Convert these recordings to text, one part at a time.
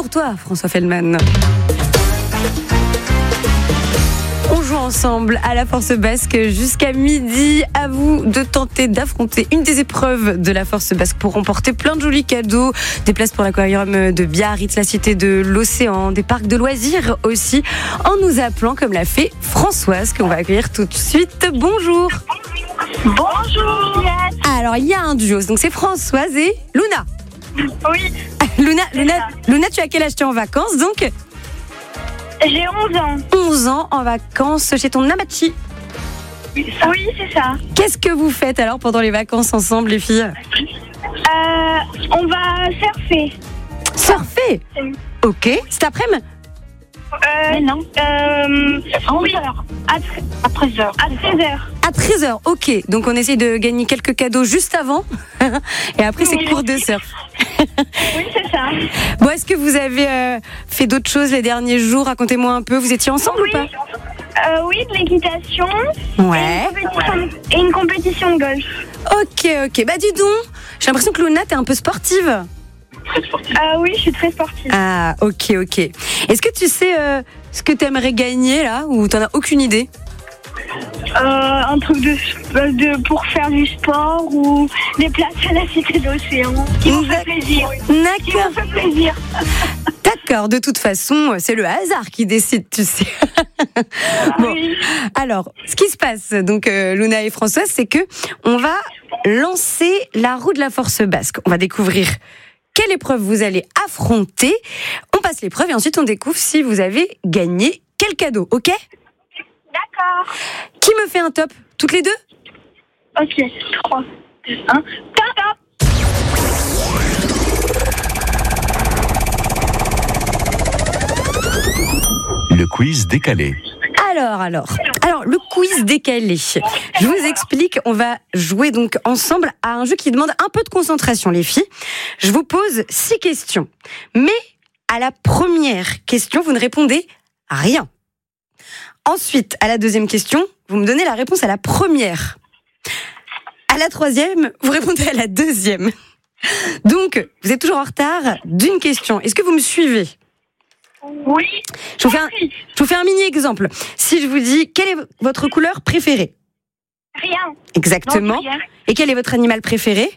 pour toi, François Feldman. On joue ensemble à la Force Basque jusqu'à midi. À vous de tenter d'affronter une des épreuves de la Force Basque pour remporter plein de jolis cadeaux. Des places pour l'aquarium de Biarritz, la Cité de l'Océan, des parcs de loisirs aussi, en nous appelant comme l'a fait Françoise, qu'on va accueillir tout de suite. Bonjour. Bonjour. Alors, il y a un duo, donc c'est Françoise et Luna. Oui. Luna, tu as quel âge? Tu es en vacances, donc? J'ai 11 ans. 11 ans en vacances chez ton Amachi. Oui, c'est ça. Qu'est-ce que vous faites alors pendant les vacances ensemble, les filles? On va surfer. Surfer? Ok. Cet après-midi? Non. À 11h. À 13h. À 16h. À 13h, ok. Donc on essaye de gagner quelques cadeaux juste avant. Et après, c'est cours de surf. Oui, c'est ça. Bon, est-ce que vous avez fait d'autres choses les derniers jours? Racontez-moi un peu. Vous étiez ensemble ou pas? Oui, de l'équitation. Ouais. Et une compétition de golf. Ok. Bah dis donc, j'ai l'impression que Luna, t'es un peu sportive. Oui, je suis très sportive. Ah, ok. Est-ce que tu sais ce que t'aimerais gagner là, ou t'en as aucune idée? Un truc pour faire du sport ou des places à la Cité de l'Océan. Qui vous fait plaisir. D'accord, de toute façon, c'est le hasard qui décide, tu sais. Bon, oui. alors, ce qui se passe, donc Luna et Françoise, c'est que on va lancer la roue de la Force Basque. On va découvrir quelle épreuve vous allez affronter. On passe l'épreuve et ensuite on découvre si vous avez gagné quel cadeau, ok? D'accord. Qui me fait un top? Toutes les deux? Ok, 3, 2, 1. Top. Le quiz décalé. Alors, le quiz décalé. Je vous explique, on va jouer donc ensemble à un jeu qui demande un peu de concentration, les filles. Je vous pose 6 questions. Mais à la première question, vous ne répondez à rien. Ensuite, à la deuxième question, vous me donnez la réponse à la première. À la troisième, vous répondez à la deuxième. Donc, vous êtes toujours en retard d'une question. Est-ce que vous me suivez ? Oui. Je vous fais un mini exemple. Si je vous dis, quelle est votre couleur préférée? Rien. Exactement. Non, rien. Et quel est votre animal préféré?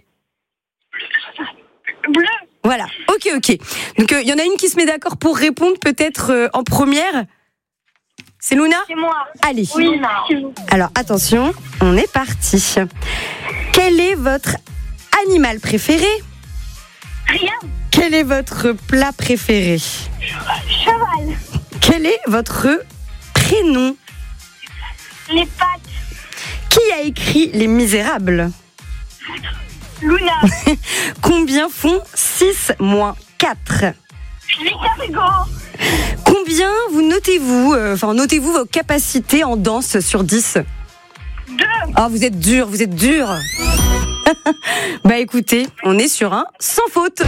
Bleu. Voilà. Ok. Donc, il y en a une qui se met d'accord pour répondre peut-être en première. C'est Luna? C'est moi. Allez. Oui. Alors, attention, on est parti. Quel est votre animal préféré? Rien. Quel est votre plat préféré? Cheval. Quel est votre prénom? Les pattes. Qui a écrit Les Misérables? Luna. Combien font 6 moins 4? Victor Hugo. Combien notez-vous vos capacités en danse sur 10? 2. Oh, vous êtes dur. Bah écoutez, on est sur un sans faute.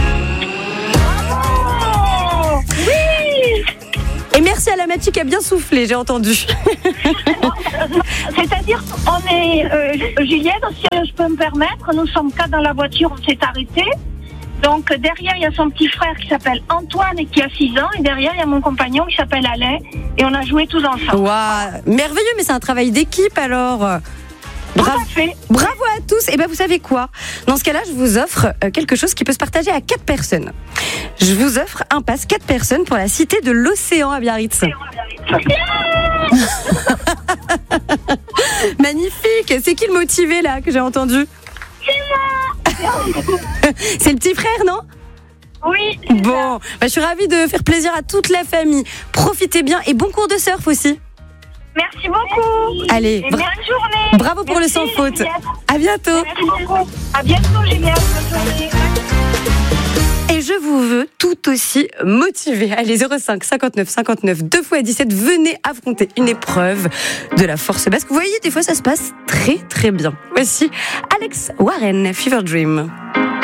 Oh, oui. Et merci à la Mathie qui a bien soufflé, j'ai entendu. C'est-à-dire, on est Juliette, si je peux me permettre, nous sommes 4 dans la voiture, on s'est arrêtés. Donc derrière, il y a son petit frère qui s'appelle Antoine et qui a 6 ans. Et derrière, il y a mon compagnon qui s'appelle Alain. Et on a joué tous ensemble. Waouh, merveilleux, mais c'est un travail d'équipe alors. Tout à fait. Bravo à tous. Et ben vous savez quoi? Dans ce cas-là, je vous offre quelque chose qui peut se partager à 4 personnes. Je vous offre un pass 4 personnes pour la Cité de l'Océan à Biarritz. Magnifique. C'est qui le motivé là que j'ai entendu? C'est moi. C'est le petit frère, non? Oui. Bon, je suis ravie de faire plaisir à toute la famille. Profitez bien et bon cours de surf aussi. Merci beaucoup. Allez, et bonne journée. Bravo pour le sans faute. À bientôt. Merci beaucoup. À bientôt, Juliette. Bonne journée. Et je vous veux tout aussi motivé. Allez, 05 59 59 2 x 17, venez affronter une épreuve de la Force Basque. Vous voyez, des fois ça se passe très très bien. Voici Alex Warren, Fever Dream.